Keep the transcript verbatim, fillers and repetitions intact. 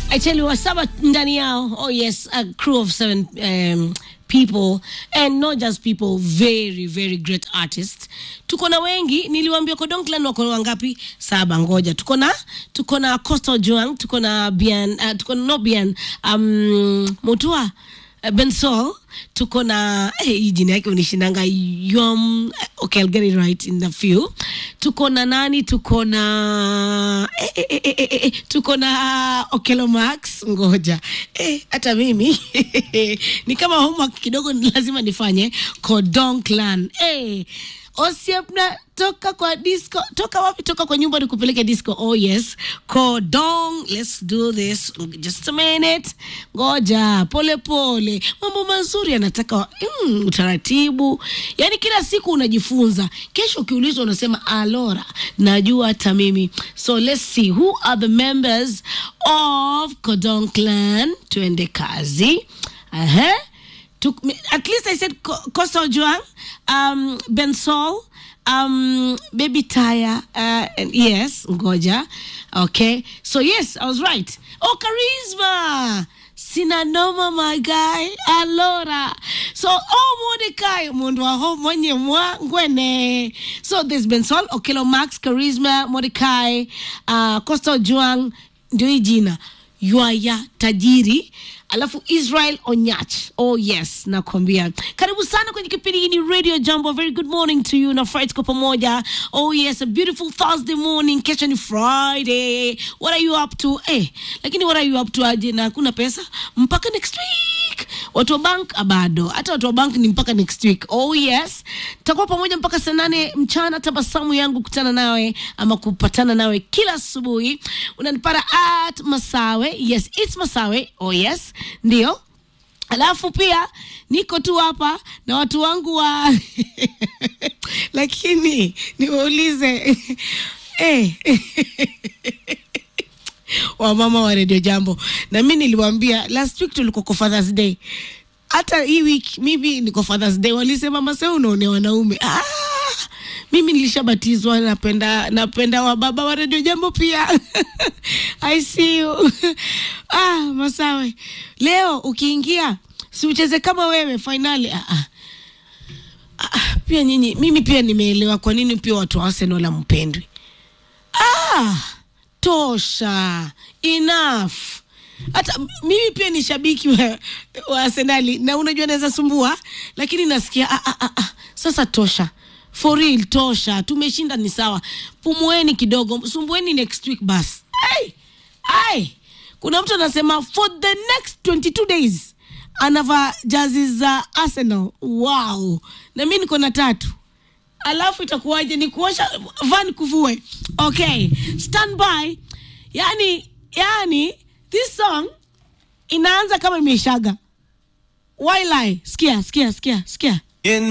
I tell you, wasaba ndani yao. Oh yes, a crew of seven um, people, and not just people, very very great artists. Tuko na wengi, niliwaambia Kodong Clan wako wangapi? Saba, ngoja. Tuko na tuko na Coastal Juang, tuko na Bian, uh, tuko na no Bian, um Mutua uh, Bensol, tuko na eh hii jina yake unishinanga Yom. Okay, I'll get it right in a few. Tuko na nani? Tuko na eh, eh, eh, eh, eh, tuko na Okelo Max, ngoja. Eh hata mimi ni kama homework kidogo lazima nifanye. Kodong Clan. Eh Osiepna toka kwa disco. Toka wapi? Toka kwa nyumba nikupeleke disco. Oh yes. Kodong, let's do this. Just a minute. Ngoja, pole pole. Mambo mazuri yanataka mm, utaratibu. Yaani kila siku unajifunza. Kesho ukiulizwa unasema alora, najua hata mimi. So let's see who are the members of Kodong Clan. Tuende kazi. Aha. Took me, at least I said Coastal Juang, um, Bensol, um, Baby Taya, uh, and yes, Ngoja. Okay, so yes, I was right. Oh, Charisma, Sinanoma, my guy, Alora. So, oh, Mordecai, Mundwa ho mwenye mwa ngwene. So there's Bensol, Okelo Max, Charisma, Mordecai, uh, Coastal Juang, ndio jina. Yuaya Tajiri, alafu Israel Onyach. Oh yes, nakwambia. Karibu sana kwenye kipindi hii ni Radio Jambo. Very good morning to you na Friday kwa pamoja. Oh yes, a beautiful Thursday morning. Kesho ni Friday. What are you up to? Eh, lakini what are you up to aje na kuna pesa? Mpaka next week. Watu wa bank abado. Hata watu wa bank ni mpaka next week. Oh yes. Tutakuwa pamoja mpaka saa nane mchana. Tabasamu yangu kutana nawe ama kupatana nawe kila asubuhi. Unanipata at Masawe. Yes, it's Masawe. Oh yes. Ndio. Alafu pia niko tu hapa na watu wangu wa lakini niwaulize eh wa mama wa Radio Jambo. Na mimi niliwaambia last week tulikuwa kwa Father's Day. Hata hii week mimi niko Father's Day. Walisema Maseo unaone wanaume. Ah, mimi nilishabatizwa, napenda napenda wa baba wa Radio Jambo pia. I see you. Ah, Masawe. Leo ukiingia si ucheze kama wewe finali. Ah, ah. Ah, pia nyinyi mimi pia nimeelewa kwa nini pia watu wa Arsenal wampendwi. Ah, tosha. Enough. Hata mimi pia ni shabiki wa, wa Arsenal na unajua naweza sumbua lakini nasikia ah, ah, ah, ah. Sasa tosha. For real, tosha. Tumeshinda ni sawa. Pumueni kidogo. Sumbueni next week bas. Hey! Hey! Kuna mtu anasema for the next twenty-two days anava jazi za Arsenal. Wow. Na mimi niko na tatu. Alafu itakuwaje ni kuosha van kuvue. Okay. Stand by. Yani, yani this song inaanza kama imeshaga. Why lie? Sikia, sikia, sikia, sikia.